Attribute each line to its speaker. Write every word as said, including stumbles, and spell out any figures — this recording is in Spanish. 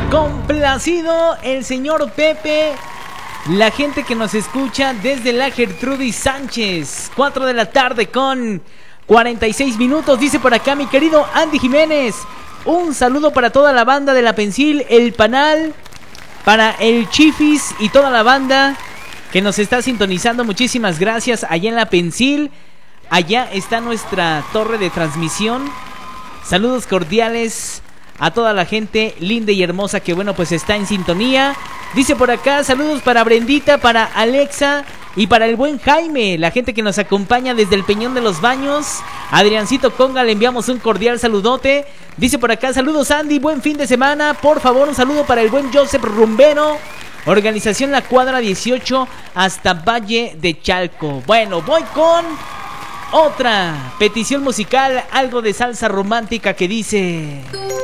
Speaker 1: Complacido el señor Pepe. La gente que nos escucha desde la Gertrudis Sánchez. cuatro de la tarde con cuarenta y seis minutos. Dice por acá mi querido Andy Jiménez. Un saludo para toda la banda de La Pensil, El Panal, para el Chifis y toda la banda que nos está sintonizando. Muchísimas gracias allá en La Pensil. Allá está nuestra torre de transmisión. Saludos cordiales a toda la gente linda y hermosa que bueno pues está en sintonía. Dice por acá, saludos para Brendita, para Alexa y para el buen Jaime, la gente que nos acompaña desde el Peñón de los Baños. Adriancito Conga, le enviamos un cordial saludote. Dice por acá, saludos Andy, buen fin de semana. Por favor, un saludo para el buen Joseph Rumbero. Organización La Cuadra dieciocho hasta Valle de Chalco. Bueno, voy con otra petición musical, algo de salsa romántica que dice...